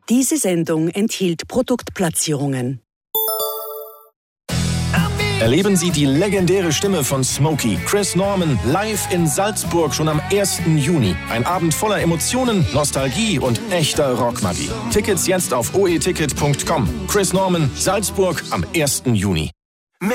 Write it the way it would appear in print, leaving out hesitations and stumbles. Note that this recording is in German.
Diese Sendung enthielt Produktplatzierungen. Erleben Sie die legendäre Stimme von Smokey, Chris Norman, live in Salzburg schon am 1. Juni. Ein Abend voller Emotionen, Nostalgie und echter Rockmagie. Tickets jetzt auf oeticket.com. Chris Norman, Salzburg am 1. Juni.